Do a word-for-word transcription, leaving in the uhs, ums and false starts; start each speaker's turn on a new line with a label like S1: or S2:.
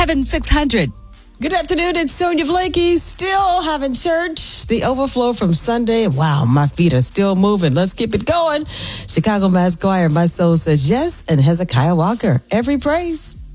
S1: seven six hundred.
S2: Good afternoon, it's Sonia Blakey. Still having church. The overflow from Sunday. Wow, my feet are still moving. Let's keep it going. Chicago Mass Choir, My Soul Says Yes, and Hezekiah Walker. Every praise.